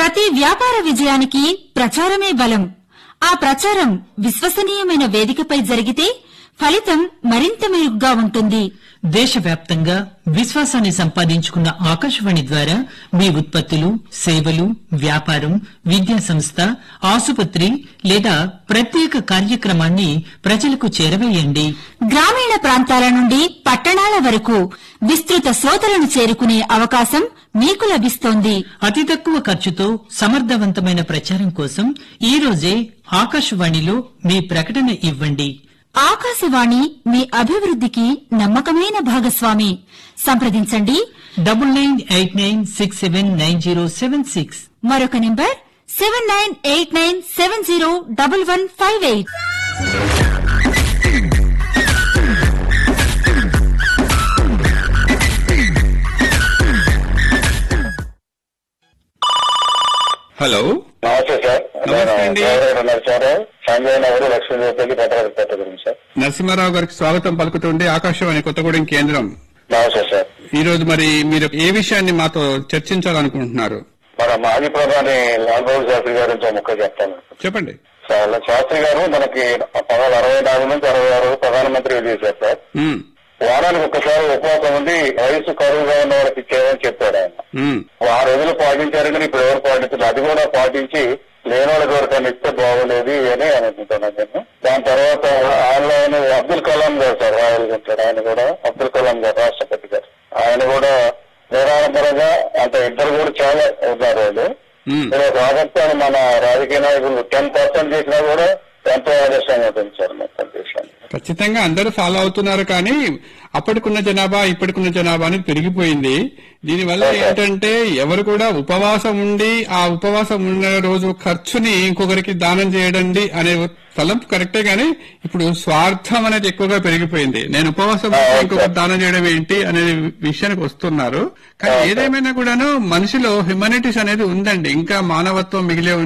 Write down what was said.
ప్రతి వ్యాపార విజయానికి ప్రచారమే బలం. ఆ ప్రచారం విశ్వసనీయమైన వేదికపై జరిగితే ఫలితం మరింత మెరుగ్గా ఉంటుంది. దేశవ్యాప్తంగా విశ్వాసాన్ని సంపాదించుకున్న ఆకాశవాణి ద్వారా మీ ఉత్పత్తులు, సేవలు, వ్యాపారం, విద్యా సంస్థ, ఆసుపత్రి లేదా ప్రత్యేక కార్యక్రమాన్ని ప్రజలకు చేరవేయండి. గ్రామీణ ప్రాంతాల నుండి పట్టణాల వరకు విస్తృత శ్రోతలను చేరుకునే అవకాశం మీకు లభిస్తోంది. అతి తక్కువ ఖర్చుతో సమర్థవంతమైన ప్రచారం కోసం ఈ రోజే ఆకాశవాణిలో మీ ప్రకటన ఇవ్వండి. ఆకాశవాణి మీ అభివృద్ధికి నమ్మకమైన భాగస్వామి. సంప్రదించండి 9989679076. మరొక నంబర్ 7989701158. హలో, నమస్తే సార్. నమస్తే అండి. సంజయ్ నగర్ లక్ష్మీదేవి పట్టణ గురించి సార్. నరసింహారావు గారికి స్వాగతం పలుకుతుంది ఆకాశవాణి కొత్తగూడెం కేంద్రం. నమస్తే సార్. ఈ రోజు మరి మీరు ఏ విషయాన్ని మాతో చర్చించాలనుకుంటున్నారు? మన మాజీ ప్రధాని లాల్ బహదూర్ శాస్త్రి గారి నుంచి ముక్క చెప్తాను. చెప్పండి. సార్, శాస్త్రి గారు మనకి 64 నుంచి 66 ప్రధానమంత్రి చేశారు సార్. వారానికి ఒక్కసారి ఉపవాసం ఉండి వయసు కరువుగా ఉన్న వాళ్ళకి ఇచ్చేయని చెప్పాడు ఆయన. ఆ రోజులు పాటించారు కానీ ఇప్పుడు ఎవరు పాటించారు. అది కూడా పాటించి లేని వాళ్ళకి ఎవరికైనా ఇస్తే బాగుండేది అని అనుకుంటున్నాను నేను. దాని తర్వాత ఆయన అబ్దుల్ కలాం గారు సార్ రాయాలనుకుంటాడు. ఆయన కూడా అబ్దుల్ కలాం గారు రాష్ట్రపతి గారు. ఆయన కూడా నిరాడంబరంగా అంటే ఇద్దరు కూడా చాలా ఉన్నారు. వాళ్ళు కాబట్టి మన రాజకీయ నాయకులు 10% చేసినా కూడా ఎంతో ఆదర్శంగా ఉంటుంది సార్ మొత్తం దేశాన్ని. ఖచ్చితంగా అందరూ ఫాలో అవుతున్నారు కానీ అప్పటికున్న జనాభా ఇప్పటికున్న జనాభా అనేది పెరిగిపోయింది. దీనివల్ల ఏంటంటే ఎవరు కూడా ఉపవాసం ఉండి ఆ ఉపవాసం ఉన్న రోజు ఖర్చుని ఇంకొకరికి దానం చేయడండి అనే తలంపు కరెక్టే గానీ ఇప్పుడు స్వార్థం అనేది ఎక్కువగా పెరిగిపోయింది. నేను ఉపవాసం ఇంకొకరు దానం చేయడం ఏంటి అనే విషయానికి వస్తున్నారు. కానీ ఏదేమైనా కూడాను మనిషిలో హ్యుమానిటీస్ అనేది ఉందండి, ఇంకా మానవత్వం మిగిలే